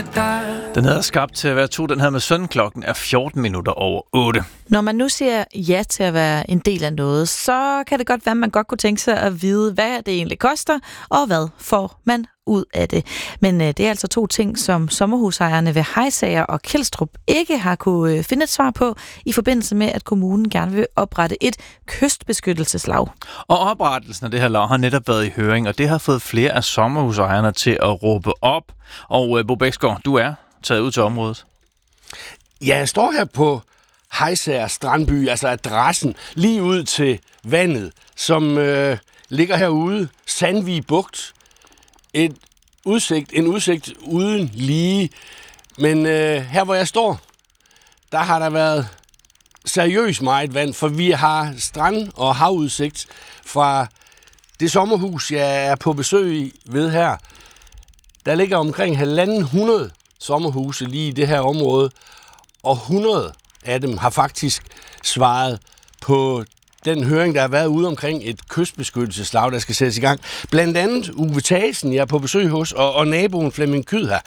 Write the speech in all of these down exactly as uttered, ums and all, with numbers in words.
med dig. Den hedder Skabt til at være to. Den her med søn. Klokken er fjorten minutter over otte. Når man nu siger ja til at være en del af noget, så kan det godt være, at man godt kunne tænke sig at vide, hvad det egentlig koster, og hvad får man ud af det. Men øh, det er altså to ting, som sommerhusejerne ved Hejsager og Kelstrup ikke har kunne øh, finde et svar på, i forbindelse med, at kommunen gerne vil oprette et kystbeskyttelseslag. Og oprettelsen af det her lav har netop været i høring, og det har fået flere af sommerhusejerne til at råbe op. Og øh, Bo Bæksgaard, du er taget ud til området. Ja, jeg står her på Hejsager Strandby, altså adressen, lige ud til vandet, som øh, ligger herude, Sandvig Bugt. Et udsigt, en udsigt uden lige. Men øh, her, hvor jeg står, der har der været seriøst meget vand, for vi har strand- og havudsigt fra det sommerhus, jeg er på besøg i ved her. Der ligger omkring halvanden hundrede sommerhuse lige i det her område, og hundrede af dem har faktisk svaret på den høring, der har været ude omkring et kystbeskyttelseslag, der skal sættes i gang. Blandt andet Uwe Thasen, jeg er på besøg hos, og, og naboen Flemming Kyed her.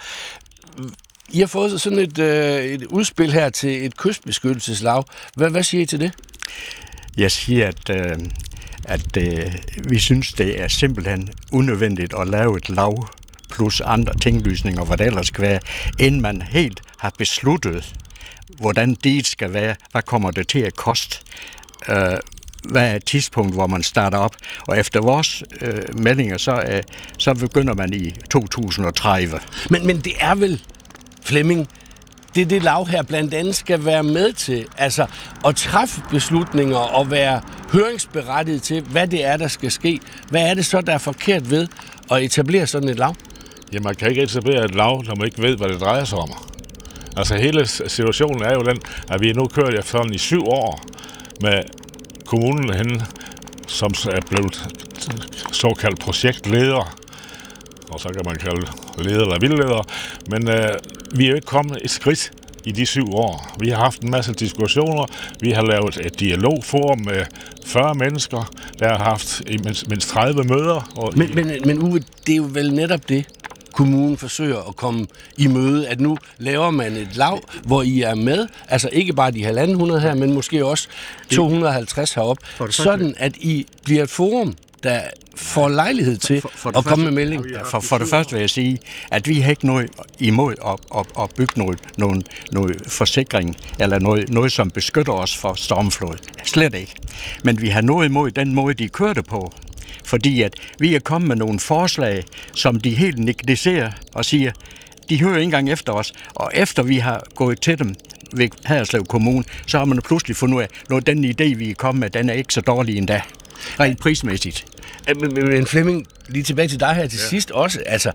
I har fået sådan et, øh, et udspil her til et kystbeskyttelseslag. Hvad, hvad siger I til det? Jeg siger, at, øh, at øh, vi synes, det er simpelthen unødvendigt at lave et lav plus andre tinglysninger, hvad det ellers skal være, inden man helt har besluttet, hvordan det skal være, hvad kommer det til at koste, øh, hvad er et tidspunkt, hvor man starter op. Og efter vores øh, meldinger, så, øh, så begynder man i to tusind og tredive. Men, men det er vel, Flemming, det det lav her blandt andet skal være med til, altså at træffe beslutninger og være høringsberettiget til, hvad det er, der skal ske. Hvad er det så, der er forkert ved at etablere sådan et lav? Ja, man kan ikke etablere et lav, når man ikke ved, hvad det drejer sig om. Altså hele situationen er jo den, at vi nu kørt efterhånden i syv år med kommunen henne, som er blevet såkaldt projektleder, og så kan man kalde leder eller vildleder, men øh, vi er jo ikke kommet et skridt i de syv år. Vi har haft en masse diskussioner, vi har lavet et dialogforum med fyrre mennesker, der har haft mindst, mindst tredive møder. Og men, men, men Uwe, det er jo vel netop det, kommunen forsøger at komme i møde, at nu laver man et lav, hvor I er med, altså ikke bare de halvanden hundrede her, men måske også to hundrede og halvtreds herop, sådan at I bliver et forum, der får lejlighed til for, for at første, komme med melding. For, for det første vil jeg sige, at vi har ikke noget imod at, at, at bygge noget, noget, noget forsikring, eller noget, noget, som beskytter os for stormflod. Slet ikke. Men vi har noget imod den måde, de kørte på. Fordi at vi er kommet med nogle forslag, som de helt negligerer og siger, de hører ikke engang efter os. Og efter vi har gået til dem ved Haderslev Kommune, så har man pludselig fundet ud af, at den idé, vi er kommet med, den er ikke så dårlig endda. Rent prismæssigt. Men, men Flemming, lige tilbage til dig her til ja. sidst også. Altså,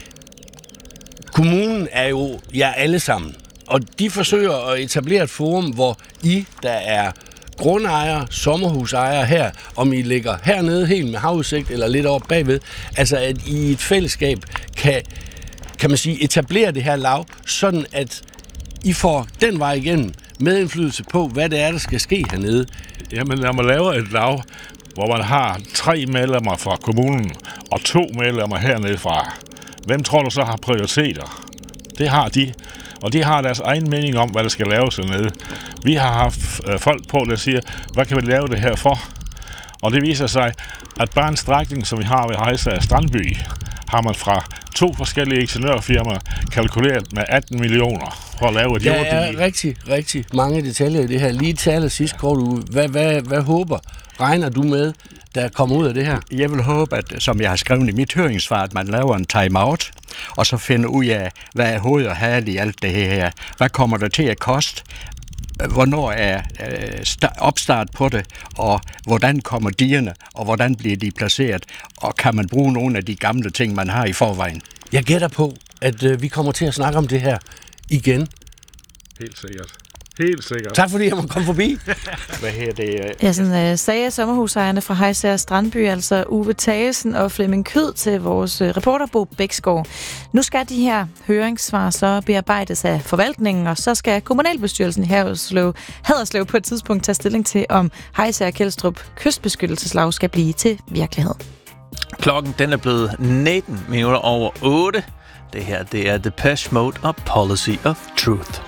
kommunen er jo jer alle sammen, og de forsøger at etablere et forum, hvor I, der er grundejere, sommerhusejere her, om I ligger hernede helt med havudsigt eller lidt over bagved, altså at I i et fællesskab kan, kan man sige, etablere det her lav, sådan at I får den vej igennem medindflydelse på, hvad det er, der skal ske hernede. Jamen, når man laver et lav, hvor man har tre medlemmer fra kommunen og to medlemmer hernede fra, hvem tror du så har prioriteter? Det har de, og de har deres egen mening om, hvad der skal laves hernede. Vi har haft øh, folk på, der siger, hvad kan vi lave det her for? Og det viser sig, at bare en strækning, som vi har ved Hejsager Strandby, har man fra to forskellige ingeniørfirmaer kalkuleret med atten millioner for at lave et Der jordbil. er rigtig, rigtig mange detaljer i det her. Lige til allersidst, kort ud. Hvad, hvad, hvad håber, regner du med, der kommer ud af det her? Jeg vil håbe, at, som jeg har skrevet i mit høringssvar, at man laver en time-out, og så finder ud af, hvad er hoved og hale i alt det her. Hvad kommer det til at koste? Hvornår er øh, opstart på det, og hvordan kommer dierne, og hvordan bliver de placeret, og kan man bruge nogle af de gamle ting, man har i forvejen? Jeg gætter på, at øh, vi kommer til at snakke om det her igen. Helt sikkert. Helt sikkert. Tak fordi jeg må komme forbi. Hvad her det? Ja, sådan uh, sagde sommerhusejerne fra Hejsager Strandby, altså Uwe Thasen og Flemming Kyed til vores uh, reporter Bo Bæksgaard. Nu skal de her høringssvar så bearbejdes af forvaltningen, og så skal kommunalbestyrelsen i Haderslev, Haderslev på et tidspunkt tage stilling til, om Hejsager Kelstrup kystbeskyttelseslag skal blive til virkelighed. Klokken den er blevet nitten minutter over otte. Det her, det er Depeche Mode og Policy of Truth.